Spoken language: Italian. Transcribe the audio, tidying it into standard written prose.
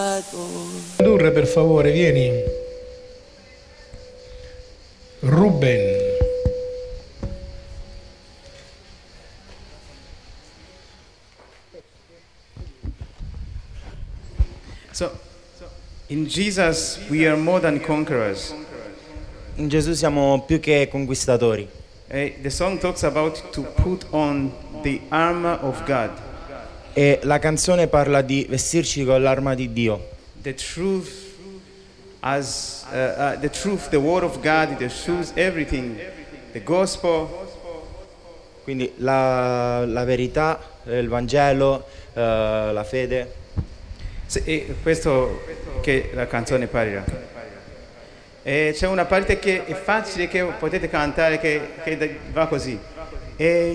Condurre, per favore, vieni. Ruben. So, in Jesus we are more than conquerors. In Gesù siamo più che conquistatori. The song talks about to put on the armor of God. E la canzone parla di vestirci con l'arma di Dio. The truth, as the truth, the word of God, the truth, everything, the gospel. Quindi la verità, il Vangelo, la fede. E questo che la canzone parla. E c'è una parte che è facile, che potete cantare, che va così.